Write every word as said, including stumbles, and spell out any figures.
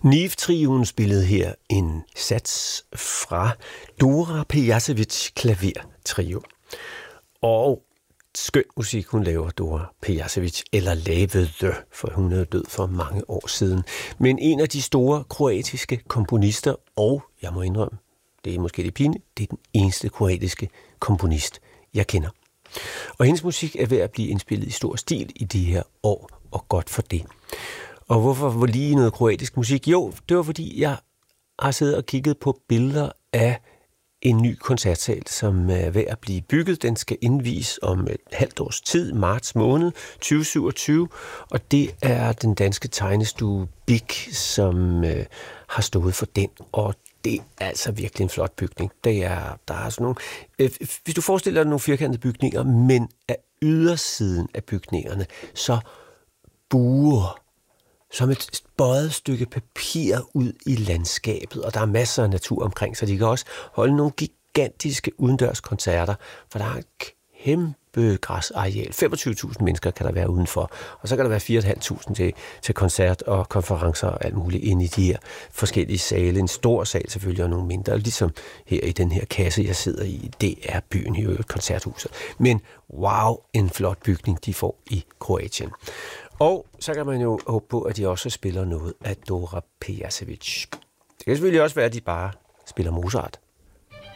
Niv-trioen spillede her en sats fra Dora Pejacevic klavertrio. Og skøn musik, hun laver, Dora Pejacevic, eller lavede, for hun er død for mange år siden. Men en af de store kroatiske komponister, og jeg må indrømme, det er måske det pinligt, det er den eneste kroatiske komponist, jeg kender. Og hendes musik er ved at blive indspillet i stor stil i de her år, og godt for det. Og hvorfor var lige noget kroatisk musik? Jo, det var fordi, jeg har siddet og kigget på billeder af en ny koncertsal, som er ved at blive bygget. Den skal indvies om et halvt års tid, marts måned tyve syvogtyve, og det er den danske tegnestue Big, som øh, har stået for den, og det er altså virkelig en flot bygning. Det er, der er sådan nogle, øh, hvis du forestiller dig nogle firkantede bygninger, men af ydersiden af bygningerne, så buer som et bøjet stykke papir ud i landskabet, og der er masser af natur omkring, så de kan også holde nogle gigantiske udendørskoncerter, for der er et kæmpe græsareal. femogtyve tusind mennesker kan der være udenfor, og så kan der være fire tusind fem hundrede til, til koncert og konferencer og alt muligt inde i de her forskellige sale. En stor sal selvfølgelig, og nogle mindre, ligesom her i den her kasse, jeg sidder i. Det er byen i øvrigt, koncerthuset. Men wow, en flot bygning, de får i Kroatien. Og så kan man jo håbe på, at de også spiller noget af Dora Pejacevic. Det kan selvfølgelig også være, at de bare spiller Mozart.